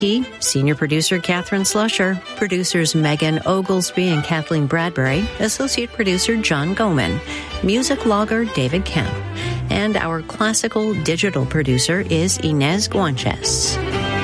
Senior producer Catherine Slusher, producers Megan Oglesby and Kathleen Bradbury, associate producer John Goman, music logger David Kemp, and our classical digital producer is Inez Guanches.